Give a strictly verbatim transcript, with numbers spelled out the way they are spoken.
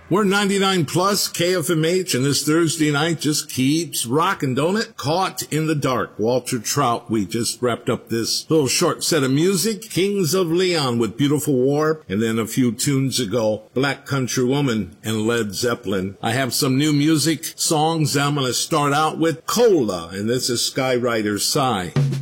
We're ninety-nine plus K F M H, and this Thursday night just keeps rocking, don't it? Caught in the Dark, Walter Trout. We just wrapped up this little short set of music. Kings of Leon with Beautiful War, and then a few tunes ago, Black Country Woman and Led Zeppelin. I have some new music songs I'm going to start out with. Cola, and this is Skywriter's Sigh.